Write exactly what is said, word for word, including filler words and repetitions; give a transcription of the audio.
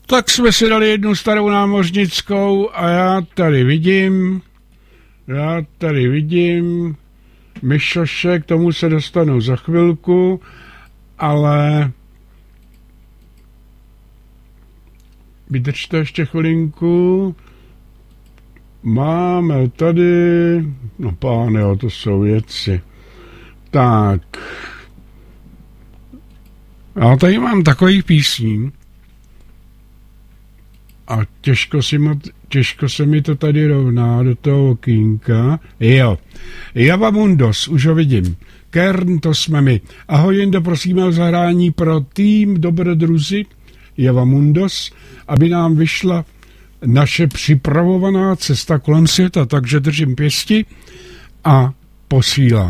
Tak jsme si dali jednu starou námořnickou a já tady vidím, já tady vidím myšoše, k tomu se dostanu za chvilku, ale vydržte ještě chvilinku. Máme tady, no páne, jo, to jsou věci. Tak, já tady mám takový písní a těžko, si mo, těžko se mi to tady rovná do toho okýnka. Jo, Java Mundos, už ho vidím. Kern, to jsme my. Ahoj, Jindo, prosíme o zahrání pro tým Dobrodruzi Java Mundos, aby nám vyšla naše připravovaná cesta kolem světa, takže držím pěsti a posílám.